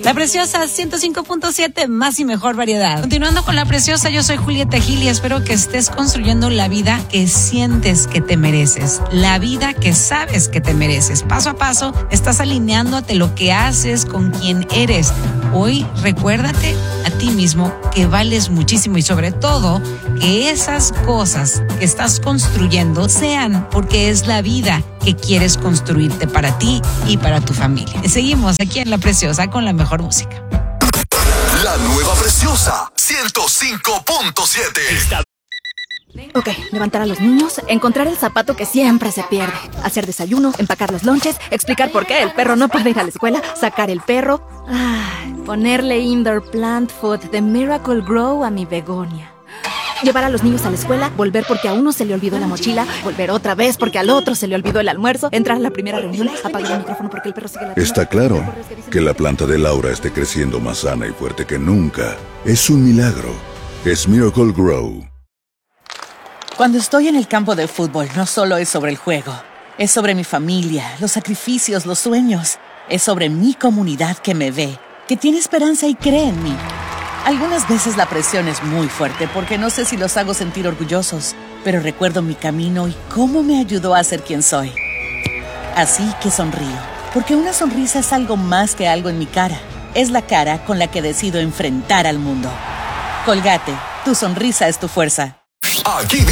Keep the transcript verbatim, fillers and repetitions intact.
La Preciosa ciento cinco punto siete, más y mejor variedad. Continuando con La Preciosa, yo soy Julieta Gil y espero que estés construyendo la vida que sientes que te mereces, la vida que sabes que te mereces. Paso a paso estás alineándote lo que haces con quien eres. Hoy recuérdate a ti mismo que vales muchísimo y sobre todo que esas cosas que estás construyendo sean porque es la vida que quieres construirte para ti y para tu familia. Seguimos aquí en La Preciosa con la mejor música. La nueva Preciosa ciento cinco punto siete. Ok, levantar a los niños, encontrar el zapato que siempre se pierde, hacer desayuno, empacar los lonches, explicar por qué el perro no puede ir a la escuela, sacar el perro, ay, ponerle indoor plant food de Miracle Grow a mi begonia. Llevar a los niños a la escuela, volver porque a uno se le olvidó la mochila, volver otra vez porque al otro se le olvidó el almuerzo, entrar a la primera reunión, apagar el micrófono porque el perro sigue la... Está claro que la planta de Laura esté creciendo más sana y fuerte que nunca. Es un milagro. Es Miracle Grow. Cuando estoy en el campo de fútbol, no solo es sobre el juego. Es sobre mi familia, los sacrificios, los sueños. Es sobre mi comunidad que me ve, que tiene esperanza y cree en mí. Algunas veces la presión es muy fuerte porque no sé si los hago sentir orgullosos, pero recuerdo mi camino y cómo me ayudó a ser quien soy. Así que sonrío, porque una sonrisa es algo más que algo en mi cara. Es la cara con la que decido enfrentar al mundo. Colgate, tu sonrisa es tu fuerza. Aquí